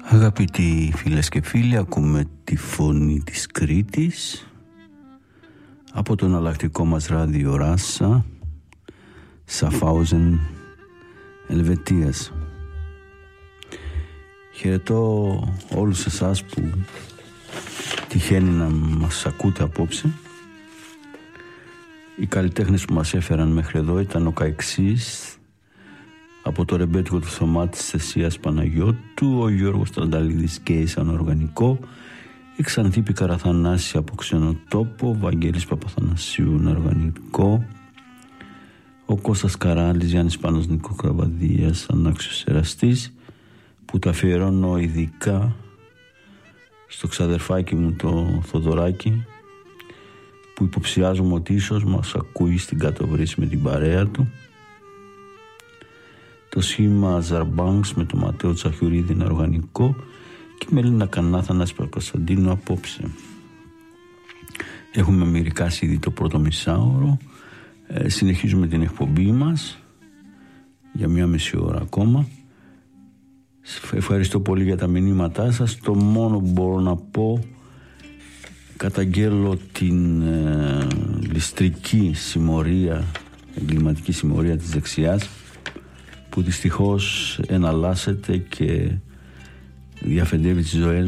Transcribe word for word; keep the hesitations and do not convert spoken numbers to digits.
Αγαπητοί φίλες και φίλοι, ακούμε τη φωνή της Κρήτης από το εναλλακτικό μας ράδιο Ράσα, Σαφάουζεν, Ελβετίας. Χαιρετώ όλους εσάς που τυχαίνει να μας ακούτε απόψε. Οι καλλιτέχνες που μας έφεραν μέχρι εδώ ήταν ο Καϊξής από το ρεμπέτικο του Θωμά της Θεσσίας Παναγιώτου, ο Γιώργος Τρανταλίδης και σαν οργανικό, η Ξανθήπη Καραθανάση από Ξενοτόπο, ο Βαγγέλης Παπαθανασίου οργανικό, ο Κώστας Καράλης, Γιάννης Πάνος Νίκο Κραβαδίας, ανάξιος εραστής, που τα αφιερώνω ειδικά στο ξαδερφάκι μου το Θοδωράκι, που υποψιάζομαι ότι ίσως μας ακούει στην κάτω βρύση με την παρέα του. Το σχήμα Ζαρμπάνξ με τον Ματέο Τσαχιουρίδη είναι οργανικό και η Μελίνα Κανάθανας Παπακοσταντίνου απόψε. Έχουμε μερικάσει ήδη το πρώτο μισάωρο. Ε, συνεχίζουμε την εκπομπή μας για μια μισή ώρα ακόμα. Ευχαριστώ πολύ για τα μηνύματά σας. Το μόνο που μπορώ να πω, καταγγέλλω την ε, ληστρική συμμορία, εγκληματική συμμορία της δεξιάς, που δυστυχώς εναλλάσσεται και διαφεντεύει τις ζωές